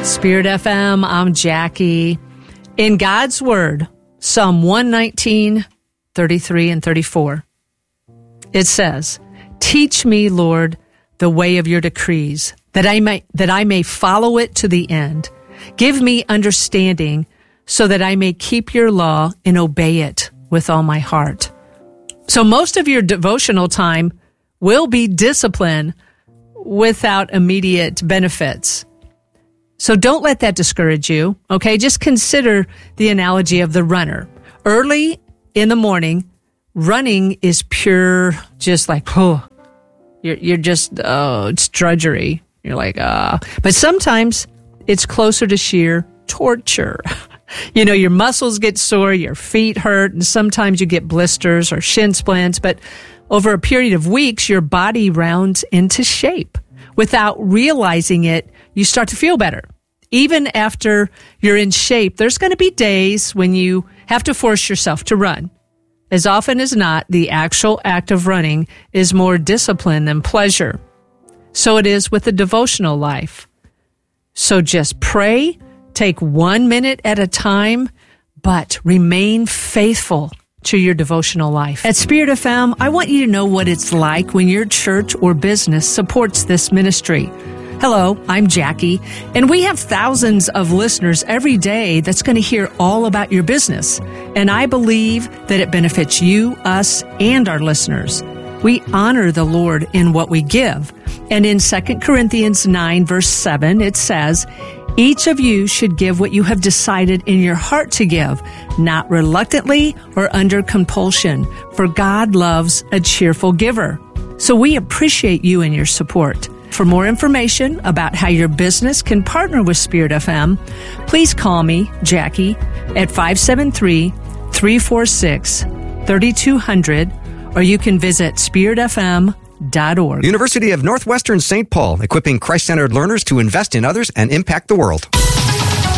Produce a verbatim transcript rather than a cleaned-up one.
Spirit F M, I'm Jackie. In God's Word, Psalm one nineteen, thirty-three and thirty-four, it says, "Teach me, Lord, the way of your decrees, that I may that I may follow it to the end. Give me understanding, so that I may keep your law and obey it with all my heart." So most of your devotional time will be discipline without immediate benefits. So don't let that discourage you, okay? Just consider the analogy of the runner. Early in the morning, running is pure, just like, oh, you're, you're just, oh, it's drudgery. You're like, ah. But sometimes it's closer to sheer torture. You know, your muscles get sore, your feet hurt, and sometimes you get blisters or shin splints. But over a period of weeks, your body rounds into shape. Without realizing it, you start to feel better. Even after you're in shape, there's going to be days when you have to force yourself to run. As often as not, the actual act of running is more discipline than pleasure. So it is with the devotional life. So just pray, take one minute at a time, but remain faithful to your devotional life. At Spirit F M, I want you to know what it's like when your church or business supports this ministry. Hello, I'm Jackie, and we have thousands of listeners every day that's going to hear all about your business. And I believe that it benefits you, us, and our listeners. We honor the Lord in what we give. And in Second Corinthians nine, verse seven, it says, "Each of you should give what you have decided in your heart to give, not reluctantly or under compulsion, for God loves a cheerful giver." So we appreciate you and your support. For more information about how your business can partner with Spirit F M, please call me, Jackie, at five seven three, three four six, three two zero zero, or you can visit spirit f m dot org. University of Northwestern Saint Paul, equipping Christ-centered learners to invest in others and impact the world.